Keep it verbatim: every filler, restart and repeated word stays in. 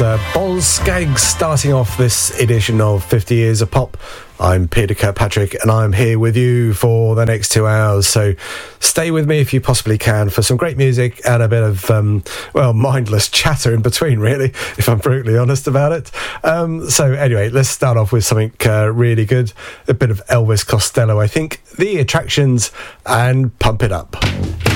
uh, Boz Scaggs starting off this edition of fifty Years of Pop. I'm Peter Kirkpatrick and I'm here with you for the next two hours, so stay with me if you possibly can for some great music and a bit of, um, well, mindless chatter in between, really, if I'm brutally honest about it. Um, so anyway, let's start off with something uh, really good, a bit of Elvis Costello, I think, The Attractions, and Pump It Up.